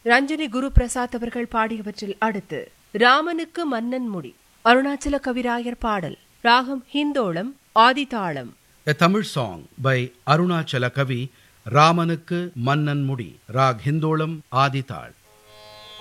ரஞ்சனி குரு பிரசாத் அவர்கள் பாடியவற்றில் அடுத்து ராமனுக்கு மன்னன் முடி, அருணாச்சல கவிராயர் பாடல், ராகம் Hindolam, ஆதிதாளம். A Tamil song by Arunachala Kavi, ராமனுக்கு மன்னன் முடி, ராக் ஹிந்தோளம், ஆதிதாள்.